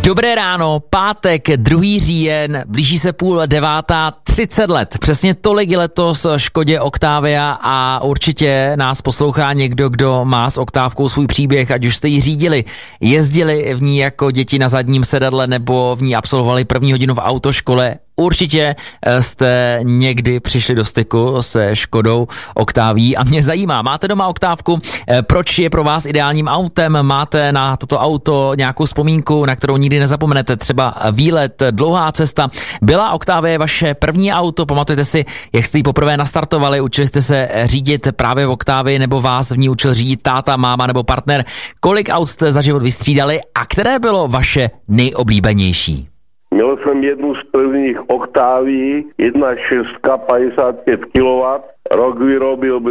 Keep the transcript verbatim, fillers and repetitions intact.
Dobré ráno, pátek, druhý říjen, blíží se půl devátá, třicet let. Přesně tolik je letos Škodě Octavia a určitě nás poslouchá někdo, kdo má s Oktávkou svůj příběh, ať už jste ji řídili, jezdili v ní jako děti na zadním sedadle nebo v ní absolvovali první hodinu v autoškole. Určitě jste někdy přišli do styku se Škodou Octavií a mě zajímá, máte doma Oktávku, proč je pro vás ideálním autem, máte na toto auto nějakou vzpomínku, na kterou nikdy nezapomenete, třeba výlet, dlouhá cesta. Byla Octavia vaše první auto, pamatujete si, jak jste ji poprvé nastartovali, učili jste se řídit právě v Octavii nebo vás v ní učil řídit táta, máma nebo partner, kolik aut jste za život vystřídali a které bylo vaše nejoblíbenější? Měl jsem jednu z prvních Octavií, jedna šestka, padesát pět kilowattů, rok vyrobil